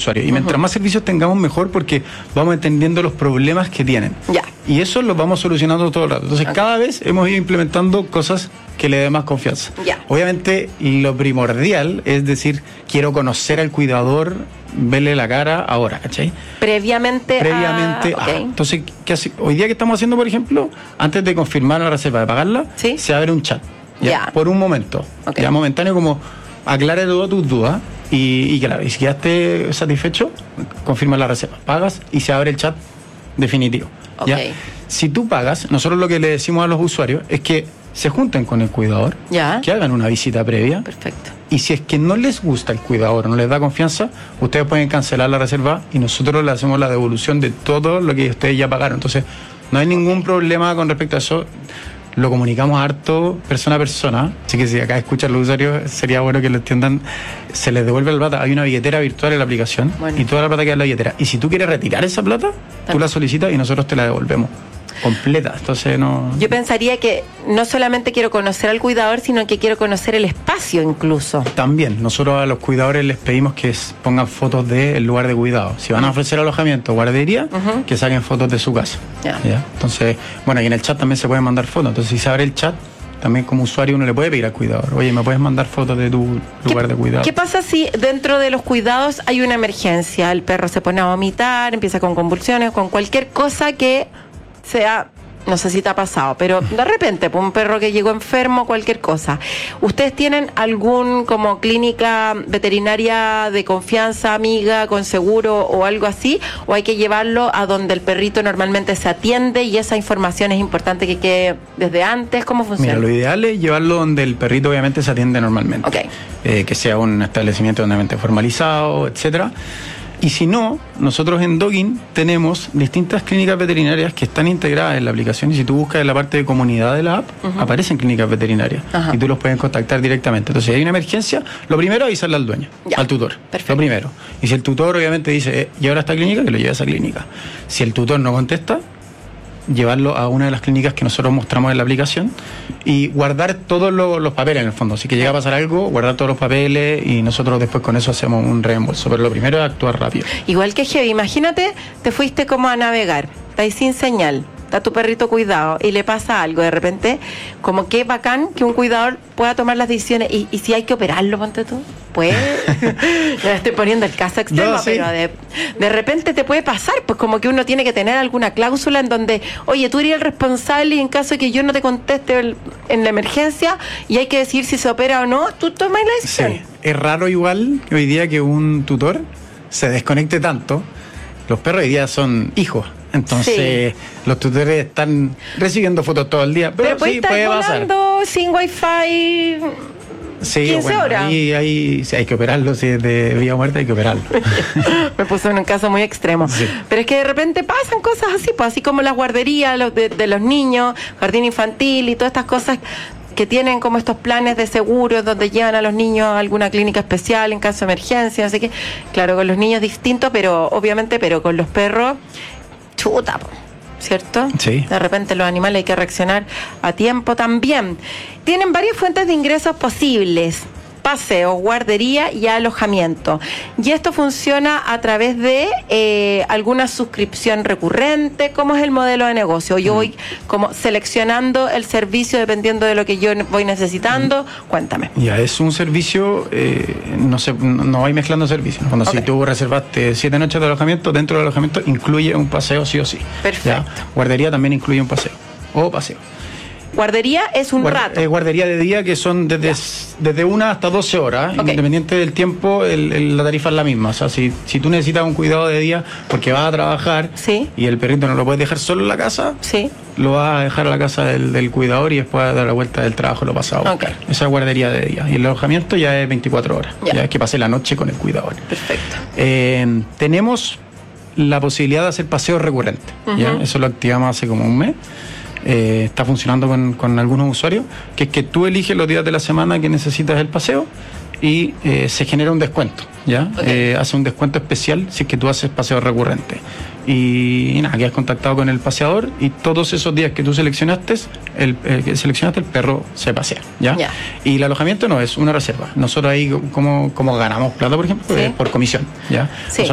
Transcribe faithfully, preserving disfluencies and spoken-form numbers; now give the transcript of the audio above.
usuarios. Y mientras uh-huh. más servicios tengamos, mejor, porque vamos entendiendo los problemas que tienen. Ya. Y eso lo vamos solucionando todo el rato. Entonces, okay. cada vez hemos ido implementando cosas que le den más confianza. Ya. Obviamente, lo primordial es decir, quiero conocer al cuidador, verle la cara ahora, ¿cachai? Previamente, Previamente a... Okay. Ah, entonces, ¿qué hace? Hoy día que estamos haciendo, por ejemplo, antes de confirmar la reserva, de pagarla, ¿sí? se abre un chat. ¿ya? Ya. Por un momento. Okay. Ya momentáneo, como aclare todas tus dudas. Y, y claro, y si quedaste satisfecho, confirma la reserva, pagas y se abre el chat definitivo. Okay. ¿ya? Si tú pagas, nosotros lo que le decimos a los usuarios es que se junten con el cuidador, ya. que hagan una visita previa. Perfecto. Y si es que no les gusta el cuidador, no les da confianza, ustedes pueden cancelar la reserva y nosotros le hacemos la devolución de todo lo que ustedes ya pagaron. Entonces, no hay ningún problema con respecto a eso. Lo comunicamos harto, persona a persona. Así que si acá escuchan los usuarios, sería bueno que lo entiendan. Se les devuelve la plata. Hay una billetera virtual en la aplicación, bueno. y toda la plata queda en la billetera. Y si tú quieres retirar esa plata, También. tú la solicitas y nosotros te la devolvemos completa. Entonces no... Yo pensaría que no solamente quiero conocer al cuidador, sino que quiero conocer el espacio incluso. También, nosotros a los cuidadores les pedimos que pongan fotos del lugar de cuidado. Si van a ofrecer alojamiento o guardería, uh-huh. que saquen fotos de su casa. Yeah. ¿ya? Entonces, bueno, y en el chat también se pueden mandar fotos. Entonces, si se abre el chat, también como usuario uno le puede pedir al cuidador: oye, ¿me puedes mandar fotos de tu lugar de cuidado? ¿Qué pasa si dentro de los cuidados hay una emergencia? El perro se pone a vomitar, empieza con convulsiones, con cualquier cosa que sea, no sé si te ha pasado, pero de repente, pues un perro que llegó enfermo, cualquier cosa. ¿Ustedes tienen algún como clínica veterinaria de confianza, amiga, con seguro o algo así? ¿O hay que llevarlo a donde el perrito normalmente se atiende y esa información es importante que quede desde antes? ¿Cómo funciona? Mira, lo ideal es llevarlo donde el perrito obviamente se atiende normalmente. Okay. Eh, que sea un establecimiento totalmente formalizado, etcétera. Y si no, nosotros en Doggin tenemos distintas clínicas veterinarias que están integradas en la aplicación, y si tú buscas en la parte de comunidad de la app, uh-huh. aparecen clínicas veterinarias. Ajá. Y tú los puedes contactar directamente. Entonces, si hay una emergencia, lo primero es avisarle al dueño, ya. al tutor. Perfecto. Lo primero. Y si el tutor obviamente dice, eh, lleva a esta clínica, que lo lleve a esa clínica. Si el tutor no contesta, llevarlo a una de las clínicas que nosotros mostramos en la aplicación y guardar todos los, los papeles en el fondo. Si que llega a pasar algo, guardar todos los papeles y nosotros después con eso hacemos un reembolso. Pero lo primero es actuar rápido. Igual que heavy, imagínate, te fuiste como a navegar, estás ahí sin señal, está tu perrito cuidado y le pasa algo de repente, como que bacán que un cuidador pueda tomar las decisiones y, y si hay que operarlo, ponte tú, pues me estoy poniendo el caso extremo, no, sí. pero de, de repente te puede pasar, pues como que uno tiene que tener alguna cláusula en donde, oye, tú eres el responsable y en caso de que yo no te conteste el, en la emergencia y hay que decidir si se opera o no, tú tomas la decisión. Sí. Es raro igual que hoy día que un tutor se desconecte tanto. Los perros hoy día son hijos. Entonces, sí. los tutores están recibiendo fotos todo el día. Pero, pero sí, puede pasar. Sin wifi sí, quince bueno, horas. Ahí, ahí sí, hay que operarlo. Si es de vida o muerte, hay que operarlo. Me puse en un caso muy extremo. Sí. Pero es que de repente pasan cosas así, pues así como las guarderías los de, de los niños, jardín infantil y todas estas cosas que tienen como estos planes de seguros donde llevan a los niños a alguna clínica especial en caso de emergencia, no sé qué. Claro, con los niños distinto, pero obviamente, pero con los perros, chuta, ¿cierto? Sí. De repente los animales hay que reaccionar a tiempo también. Tienen varias fuentes de ingresos posibles: paseo, guardería y alojamiento. Y esto funciona a través de eh, alguna suscripción recurrente. ¿Cómo es el modelo de negocio? Yo mm. voy como seleccionando el servicio dependiendo de lo que yo voy necesitando. Mm. Cuéntame. Ya, es un servicio, eh, no sé, no voy mezclando servicios. Cuando okay. si tú reservaste siete noches de alojamiento, dentro del alojamiento incluye un paseo sí o sí. Perfecto. ¿Ya? Guardería también incluye un paseo o paseo. Guardería es un Guard, rato. Eh, guardería de día que son desde, desde una hasta doce horas. Okay. Independiente del tiempo, el, el, la tarifa es la misma. O sea, si, si tú necesitas un cuidado de día porque vas a trabajar ¿sí? y el perrito no lo puedes dejar solo en la casa, ¿sí? lo vas a dejar a la casa del, del cuidador y después a dar la vuelta del trabajo lo vas a buscar. Okay. Esa es guardería de día. Y el alojamiento ya es veinticuatro horas. Ya, ya es que pasé la noche con el cuidador. Perfecto. Eh, tenemos la posibilidad de hacer paseos recurrentes. Uh-huh. ¿Ya? Eso lo activamos hace como un mes. Eh, está funcionando con, con algunos usuarios, que es que tú eliges los días de la semana que necesitas el paseo y eh, se genera un descuento, ¿ya? Okay. Eh, hace un descuento especial si es que tú haces paseo recurrente. Y, y nada, quedas contactado con el paseador y todos esos días que tú seleccionaste, el, el que seleccionaste el perro se pasea, ¿ya? Yeah. Y el alojamiento no es una reserva. Nosotros ahí, como, como ganamos plata, por ejemplo, ¿sí? eh, por comisión, ¿ya? Sí.